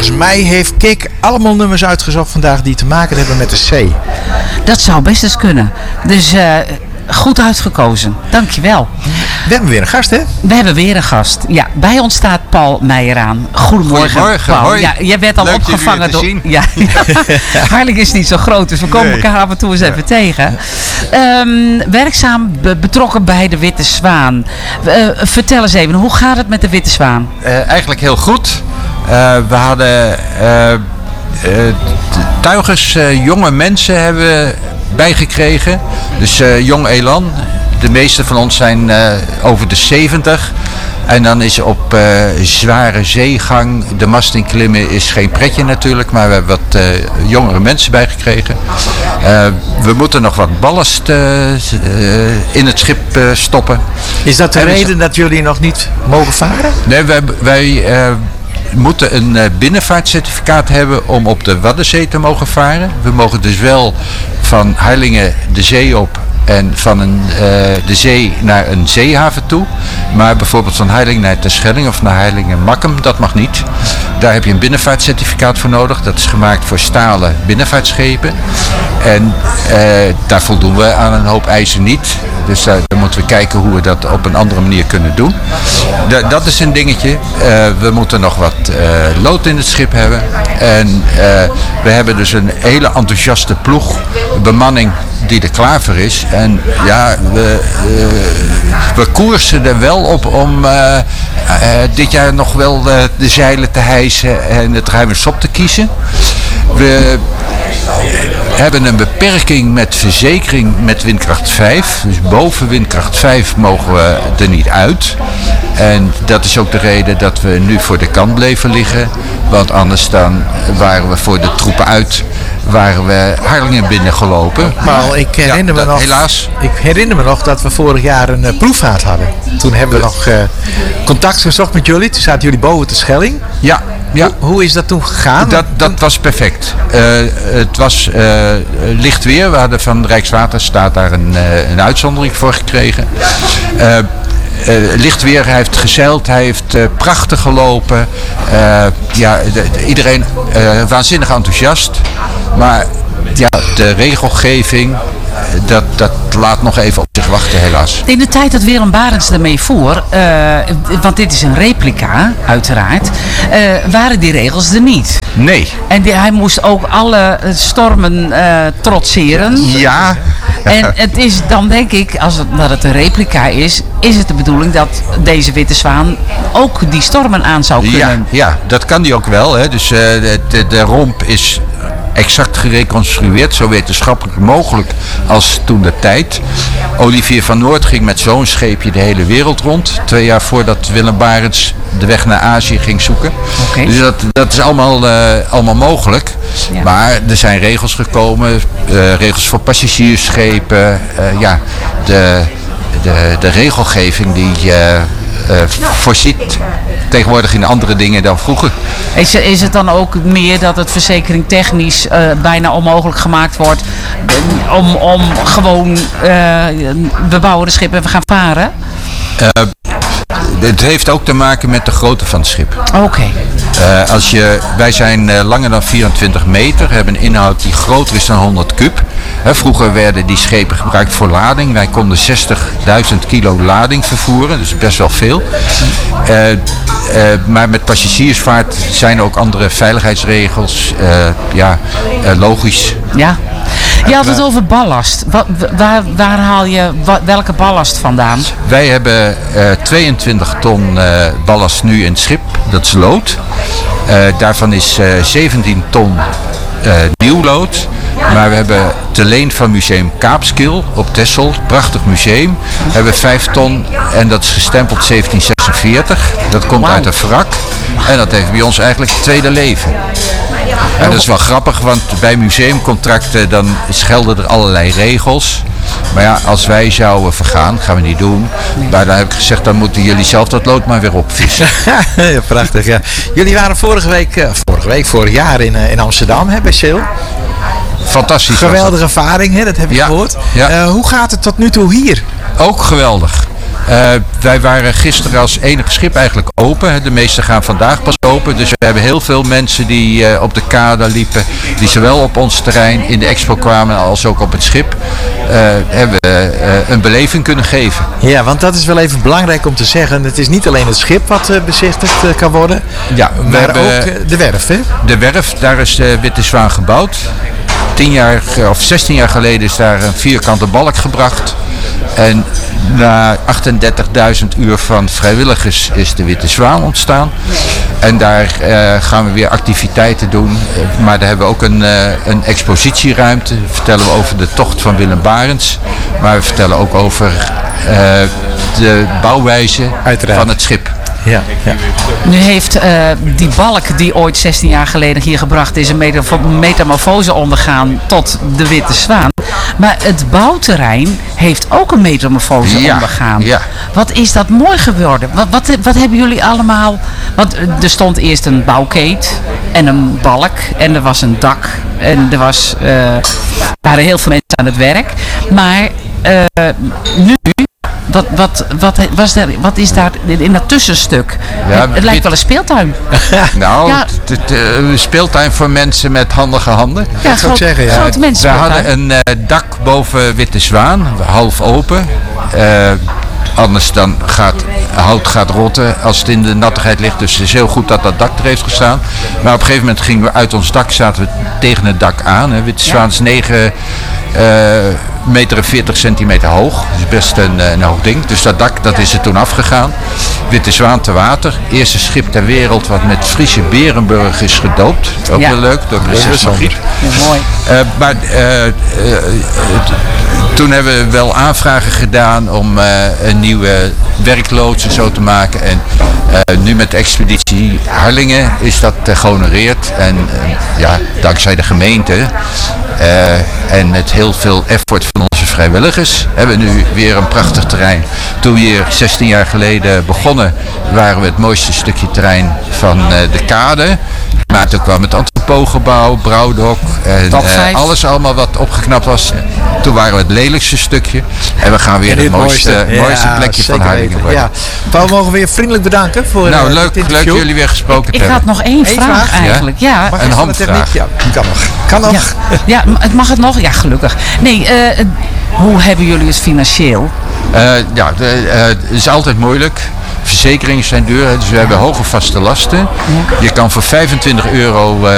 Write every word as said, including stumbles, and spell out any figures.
volgens mij heeft Kik allemaal nummers uitgezocht vandaag die te maken hebben met de C. Dat zou best eens kunnen. Dus uh, goed uitgekozen. Dankjewel. We hebben weer een gast, hè? We hebben weer een gast. Ja, bij ons staat Paul Meijer aan. Goedemorgen, Goedemorgen, Paul. hoi. Ja, jij werd al Leuk opgevangen door. zien. Ja, Harling is niet zo groot, dus we komen Nee. elkaar af en toe eens even tegen. Um, werkzaam be- betrokken bij de Witte Zwaan. Uh, vertel eens even, hoe gaat het met de Witte Zwaan? Uh, eigenlijk heel goed. Uh, we hadden uh, uh, tuigers, uh, jonge mensen hebben we bijgekregen. Dus uh, jong elan. De meeste van ons zijn uh, over de zeventig. En dan is op uh, zware zeegang, de mast in klimmen is geen pretje natuurlijk, maar we hebben wat uh, jongere mensen bijgekregen. Uh, we moeten nog wat ballast uh, uh, in het schip uh, stoppen. Is dat de En is- reden dat jullie nog niet mogen varen? Nee, wij, wij uh, moeten een uh, binnenvaartcertificaat hebben om op de Waddenzee te mogen varen. We mogen dus wel van Harlingen de zee op en van een, uh, de zee naar een zeehaven toe. Maar bijvoorbeeld van Harlingen naar Terschelling of naar Harlingen-Makkum, dat mag niet. Daar heb je een binnenvaartcertificaat voor nodig. Dat is gemaakt voor stalen binnenvaartschepen. En uh, daar voldoen we aan een hoop eisen niet. Dus uh, dan moeten we kijken hoe we dat op een andere manier kunnen doen. Da- dat is een dingetje. Uh, we moeten nog wat uh, lood in het schip hebben. En uh, we hebben dus een hele enthousiaste ploeg, bemanning die er klaar voor is. En ja, we, uh, we koersen er wel op om uh, uh, dit jaar nog wel uh, de zeilen te hijsen en het ruime sop te kiezen. We hebben een beperking met verzekering met windkracht vijf. Dus boven windkracht vijf mogen we er niet uit. En dat is ook de reden dat we nu voor de kant bleven liggen. Want anders dan waren we voor de troepen uit, waren we Harlingen binnengelopen. Paul, ik herinner, Ja, me dat- nog, helaas. ik herinner me nog dat we vorig jaar een uh, proefvaart hadden. Toen hebben we nog uh, contact gezocht met jullie. Toen zaten jullie boven de Schelling. Ja, ja. Hoe, hoe is dat toen gegaan? Dat, dat was perfect. Uh, het was uh, licht weer. We hadden van Rijkswaterstaat daar een, uh, een uitzondering voor gekregen. Uh, uh, licht weer, hij heeft gezeild, hij heeft uh, prachtig gelopen. Uh, ja, de, de- iedereen uh, waanzinnig enthousiast. Maar ja, de regelgeving, dat, dat laat nog even op zich wachten helaas. In de tijd dat Willem Barends ermee voer, uh, want dit is een replica, uiteraard, uh, waren die regels er niet. Nee. En die, hij moest ook alle uh, stormen uh, trotseren. Ja. En het is dan denk ik, als het, dat het een replica is, is het de bedoeling dat deze Witte Zwaan ook die stormen aan zou Ja, kunnen. ja, dat kan die ook wel. Hè. Dus uh, de, de, de romp is exact gereconstrueerd, zo wetenschappelijk mogelijk als toen de tijd. Olivier van Noord ging met zo'n scheepje de hele wereld rond. Twee jaar voordat Willem Barends de weg naar Azië ging zoeken. Oké. Dus dat, dat is allemaal, uh, allemaal mogelijk. Ja. Maar er zijn regels gekomen, uh, regels voor passagiersschepen. Uh, ja, de, de, de regelgeving die uh, uh, voorziet tegenwoordig in andere dingen dan vroeger. Is, is het dan ook meer dat het verzekering technisch uh, bijna onmogelijk gemaakt wordt uh, om, om gewoon uh, we bouwen de schip en we gaan varen? Uh, het heeft ook te maken met de grootte van het schip. Oké. Okay. Uh, als je, wij zijn uh, langer dan vierentwintig meter, hebben een inhoud die groter is dan honderd kub. He, vroeger werden die schepen gebruikt voor lading. Wij konden zestigduizend kilo lading vervoeren, dus best wel veel. Uh, uh, maar met passagiersvaart zijn er ook andere veiligheidsregels. Uh, ja, uh, logisch. Ja. Je had het over ballast. Wa- waar, waar haal je wa- welke ballast vandaan? Wij hebben uh, tweeëntwintig ton uh, ballast nu in het schip, dat is lood. Uh, daarvan is uh, zeventien ton uh, nieuw lood. Maar we hebben te leen van museum Kaapskil op Texel, prachtig museum. We hebben vijf ton en dat is gestempeld zeventien zesenveertig. Dat komt Wauw. uit een wrak. En dat heeft bij ons eigenlijk het tweede leven. En dat is wel grappig, want bij museumcontracten dan gelden er allerlei regels. Maar ja, als wij zouden vergaan, gaan we niet doen. Maar dan heb ik gezegd, dan moeten jullie zelf dat lood maar weer opvissen. Ja, prachtig. Ja. Jullie waren vorige week, uh, vorige week, vorig jaar in, uh, in Amsterdam, hè, bij Sail. Fantastisch. was Geweldige ervaring, hè, dat heb ik Ja, gehoord. ja. Uh, hoe gaat het tot nu toe hier? dat. Ook geweldig. Uh, wij waren gisteren als enige schip eigenlijk open. De meeste gaan vandaag pas open. Dus we hebben heel veel mensen die uh, op de kade liepen. Die zowel op ons terrein in de expo kwamen als ook op het schip. Uh, hebben we uh, een beleving kunnen geven. Ja, want dat is wel even belangrijk om te zeggen. Het is niet alleen het schip wat uh, bezichtigd uh, kan worden. Ja, we maar hebben, ook uh, de werf, hè? De werf, daar is de Witte Zwaan gebouwd. Tien jaar of zestien jaar geleden is daar een vierkante balk gebracht. En na achtendertigduizend uur van vrijwilligers is de Witte Zwaan ontstaan. En daar uh, gaan we weer activiteiten doen. Maar daar hebben we ook een, uh, een expositieruimte. Daar vertellen we over de tocht van Willem Barents. Maar we vertellen ook over uh, de bouwwijze Uiteraard. van het schip. Ja, ja. Nu heeft uh, die balk die ooit zestien jaar geleden hier gebracht is een metamorfo- metamorfose ondergaan tot de Witte Zwaan. Maar het bouwterrein heeft ook een metamorfose Ja, ondergaan. ja. Wat is dat mooi geworden? Wat, wat, wat hebben jullie allemaal... Want er stond eerst een bouwkeet en een balk en er was een dak. En er was, uh, waren heel veel mensen aan het werk. Maar uh, nu... Wat, wat, wat, was er, wat is daar in dat tussenstuk? Ja, het, het lijkt dit- wel een speeltuin. Nou, Ja. het, het, uh, een speeltuin voor mensen met handige handen. Ja, zou ik groot, zeggen, ja. grote We mensenspeeltuin. hadden een uh, dak boven Witte Zwaan, half open. Uh, anders dan gaat hout gaat rotten als het in de nattigheid ligt. Dus het is heel goed dat dat dak er heeft gestaan. Maar op een gegeven moment gingen we uit ons dak, zaten we tegen het dak aan. Hè. Witte Zwaan is negen meter en veertig centimeter hoog. Dat is best een, uh, een hoog ding. Dus dat dak dat is er toen afgegaan. Witte Zwaan te water. Eerste schip ter wereld wat met Friese Berenburg is gedoopt. Ook Ja. heel leuk, door prinses Margriet. Ja, mooi. Uh, maar uh, uh, t- toen hebben we wel aanvragen gedaan om uh, een nieuwe werkloods en zo te maken. En uh, nu met de expeditie Harlingen is dat uh, gehonoreerd. En uh, ja, dankzij de gemeente uh, en met heel veel effort van onze vrijwilligers hebben we nu weer een prachtig terrein. Toen we hier zestien jaar geleden begonnen, waren we het mooiste stukje terrein van uh, de kade. Maar toen kwam het entrepotgebouw, brouwdok en Top uh, vijf. alles allemaal wat opgeknapt was. Toen waren we het lelijkste stukje. En we gaan weer het mooiste, mooiste Ja, plekje van zeker Harlingen weten. worden. Ja. Paul, mogen we je vriendelijk bedanken voor Nou, uh, leuk, dit leuk interview. jullie weer gesproken Ik te had hebben. nog één Eén vraag, vraag? eigenlijk. Ja. Mag Een even van de handvraag. techniek? Ja, kan nog. Kan nog. Ja, ja, m- het mag het nog? Ja, gelukkig. Nee, eh, hoe hebben jullie het financieel? Uh, ja, de, uh, het is altijd moeilijk. Verzekeringen zijn duur, hè, dus we hebben hoge vaste lasten. Je kan voor vijfentwintig euro uh,